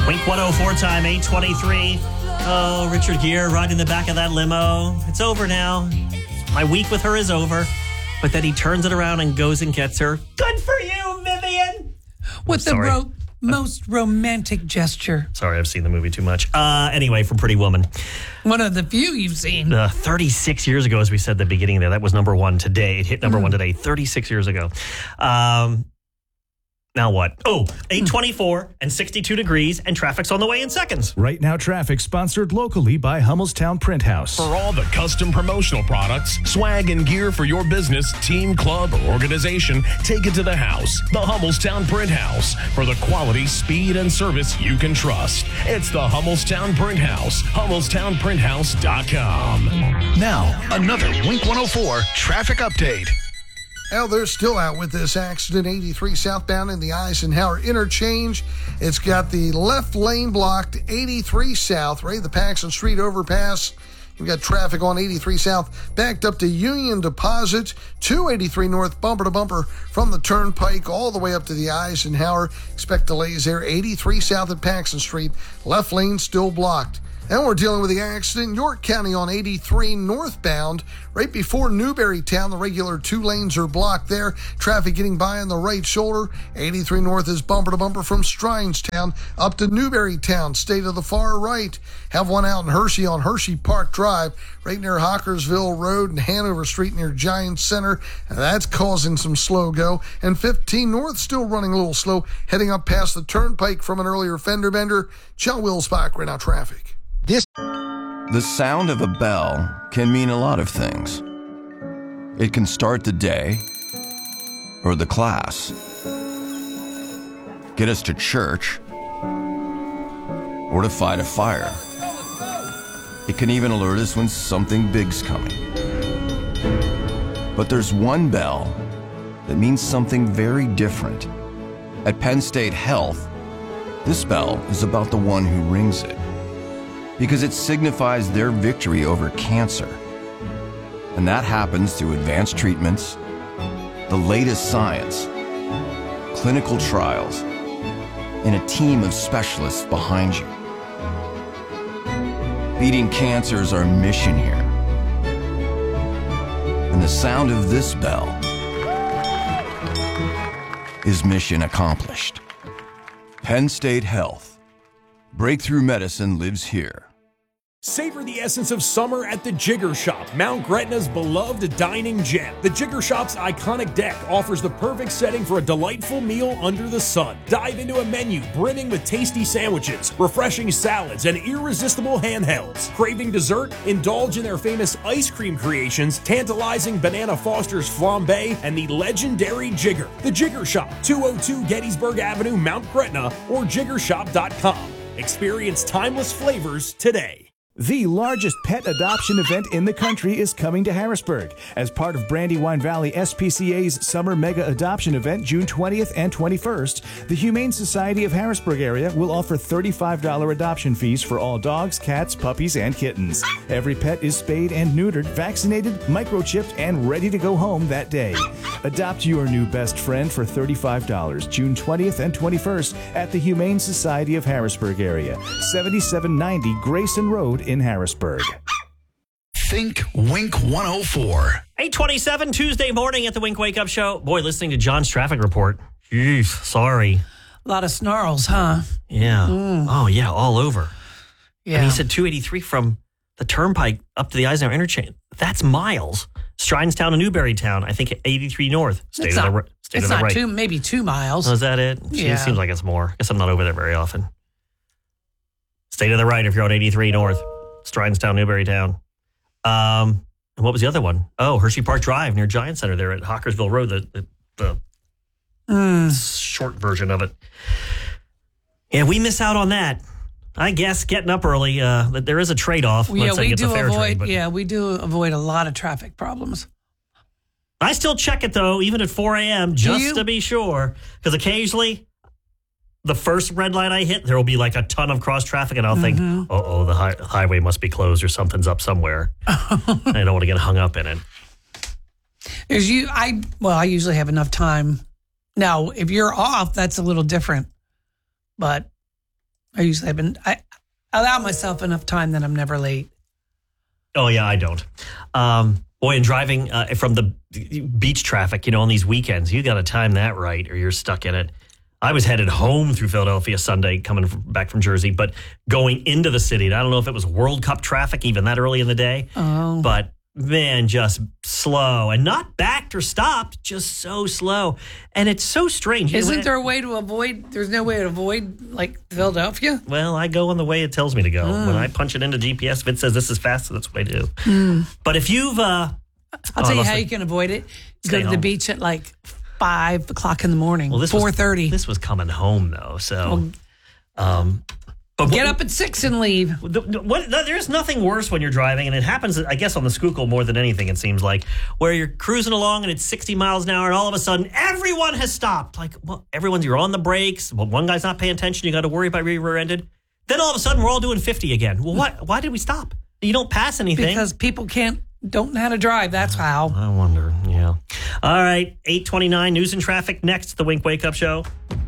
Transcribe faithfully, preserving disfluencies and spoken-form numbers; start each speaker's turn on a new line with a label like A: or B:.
A: Wink one oh four time, eight twenty-three. Oh, Richard Gere riding in the back of that limo. It's over now. My week with her is over. But then he turns it around and goes and gets her. Good for you, Vivian.
B: With the ro- most romantic gesture.
A: Sorry, I've seen the movie too much. Uh, anyway, from Pretty Woman.
B: One of the few you've seen.
A: Uh, thirty-six years ago, as we said at the beginning there, that was number one today. It hit number mm. one today, thirty-six years ago. Um... Now what? Oh, eight twenty-four and sixty-two degrees, and traffic's on the way in seconds.
C: Right Now Traffic, sponsored locally by Hummelstown Print House.
D: For all the custom promotional products, swag, and gear for your business, team, club, or organization, take it to the house. The Hummelstown Print House. For the quality, speed, and service you can trust. It's the Hummelstown Print House. Hummelstown Print House dot com.
E: Now, another Wink one oh four traffic update.
F: Well, they're still out with this accident, eighty-three southbound in the Eisenhower interchange. It's got the left lane blocked, eighty-three south, right at the Paxson Street overpass. You've got traffic on eighty-three south backed up to Union Deposit, two eighty-three north, bumper to bumper from the Turnpike all the way up to the Eisenhower. Expect delays there, eighty-three south at Paxson Street, left lane still blocked. And we're dealing with the accident in York County on eighty-three northbound. Right before Newberrytown, the regular two lanes are blocked there. Traffic getting by on the right shoulder. eighty-three north is bumper to bumper from Strinestown up to Newberrytown. Stay to the far right. Have one out in Hershey on Hershey Park Drive, right near Hawkersville Road and Hanover Street near Giant Center. And that's causing some slow go. And fifteen north still running a little slow, heading up past the Turnpike from an earlier fender bender. John Wilsbach, Right Now Traffic.
G: This The sound of a bell can mean a lot of things. It can start the day or the class, get us to church, or to fight a fire. It can even alert us when something big's coming. But there's one bell that means something very different. At Penn State Health, this bell is about the one who rings it, because it signifies their victory over cancer. And that happens through advanced treatments, the latest science, clinical trials, and a team of specialists behind you. Beating cancer is our mission here. And the sound of this bell is mission accomplished. Penn State Health. Breakthrough medicine lives here.
H: Savor the essence of summer at the Jigger Shop, Mount Gretna's beloved dining gem. The Jigger Shop's iconic deck offers the perfect setting for a delightful meal under the sun. Dive into a menu brimming with tasty sandwiches, refreshing salads, and irresistible handhelds. Craving dessert? Indulge in their famous ice cream creations, tantalizing Banana Foster's flambe, and the legendary Jigger. The Jigger Shop, two oh two Gettysburg Avenue, Mount Gretna, or jigger shop dot com. Experience timeless flavors today.
C: The largest pet adoption event in the country is coming to Harrisburg. As part of Brandywine Valley S P C A's Summer Mega Adoption Event, June twentieth and twenty-first, the Humane Society of Harrisburg area will offer thirty-five dollars adoption fees for all dogs, cats, puppies, and kittens. Every pet is spayed and neutered, vaccinated, microchipped, and ready to go home that day. Adopt your new best friend for thirty-five dollars, June twentieth and twenty-first at the Humane Society of Harrisburg area, seventy-seven ninety Grayson Road in Harrisburg.
E: Think Wink one oh four.
A: eight twenty-seven Tuesday morning at the Wink Wake Up Show. Boy, listening to John's traffic report. Jeez, sorry.
B: A lot of snarls, huh?
A: Yeah. Mm. Oh, yeah, all over.
B: Yeah.
A: And he said two eighty-three from the Turnpike up to the Eisenhower interchange. That's miles. Strinestown and Newberrytown, I think eighty-three north. Stay
B: it's
A: to
B: not,
A: the, stay
B: it's
A: to the
B: not
A: right.
B: two, maybe two miles.
A: Oh, is that it?
B: Yeah.
A: It seems like it's more. I guess I'm not over there very often. Stay to the right if you're on eighty-three north. Strinestown, Newberrytown. Um, and what was the other one? Oh, Hershey Park Drive near Giant Center there at Hawkersville Road, the, the, the mm. short version of it. Yeah, we miss out on that. I guess getting up early, uh, there is a trade-off.
B: Well, yeah, we do avoid.
A: Train, but
B: yeah, we do avoid a lot of traffic problems.
A: I still check it though, even at four a.m. just to be sure, because occasionally the first red light I hit, there will be like a ton of cross traffic, and I'll mm-hmm. think, "Uh oh, the hi- highway must be closed or something's up somewhere." I don't want to get hung up in it.
B: There's you. I well, I usually have enough time. Now, if you're off, that's a little different, but. I usually have been, I allow myself enough time that I'm never late.
A: Oh, yeah, I don't. Um, boy, and driving uh, from the beach traffic, you know, on these weekends, you got to time that right or you're stuck in it. I was headed home through Philadelphia Sunday, coming from, back from Jersey, but going into the city, and I don't know if it was World Cup traffic even that early in the day,
B: Oh.
A: but man, just slow and not backed or stopped, just so slow. And it's so strange. You know,
B: Isn't there a way to avoid, there's no way to avoid like Philadelphia?
A: Well, I go on the way it tells me to go.
B: Mm.
A: When I punch it into G P S, if it says this is fast, that's what I do.
B: Mm.
A: But if you've... Uh,
B: I'll
A: oh,
B: tell you
A: unless
B: how
A: they-
B: you can avoid it.
A: Stay
B: Go to the
A: home.
B: beach at like five o'clock in the morning,
A: Well, this
B: four
A: was-
B: thirty.
A: This was coming home, though, so... um, but
B: Get
A: what-
B: up at six and leave.
A: The, the- what, the, there's nothing worse when you're driving, and it happens, I guess, on the Schuylkill more than anything, it seems like, where you're cruising along and it's sixty miles an hour, and all of a sudden, everyone has stopped. Like, well, everyone's, you're on the brakes. Well, one guy's not paying attention. You got to worry about being rear-ended. Then all of a sudden, we're all doing fifty again. Well, what? Why did we stop? You don't pass anything.
B: Because people can't, don't know how to drive. That's how.
A: I wonder, yeah. All right, eight twenty-nine, news and traffic next, the Wink Wake Up Show.